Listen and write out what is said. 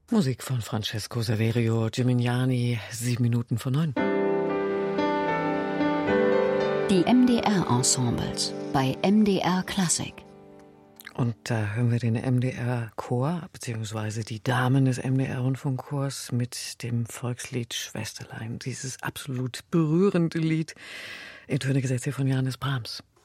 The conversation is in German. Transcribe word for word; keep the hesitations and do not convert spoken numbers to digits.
Musik von Francesco Saverio Gimignani, sieben Minuten vor neun. Die M D R-Ensembles bei M D R Klassik. Und da hören wir den M D R-Chor, beziehungsweise die Damen des M D R-Rundfunkchors mit dem Volkslied Schwesterlein. Dieses absolut berührende Lied in Töne gesetzt hier von Johannes Brahms.